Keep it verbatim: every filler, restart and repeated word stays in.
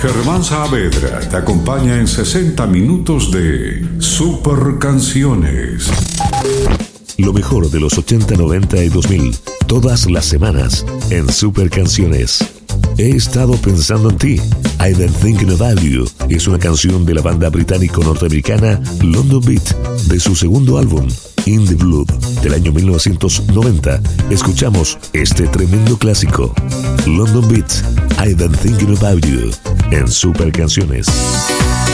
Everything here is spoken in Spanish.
Germán Saavedra te acompaña en sesenta minutos de Super Canciones. Lo mejor de los ochenta, noventa y dos mil, todas las semanas en Super Canciones. He estado pensando en ti. I've been thinking about you. Es una canción de la banda británico-norteamericana London Beat, de su segundo álbum, In the Blood, del año mil novecientos noventa. Escuchamos este tremendo clásico, London Beat, I've been thinking about you, en Super Canciones.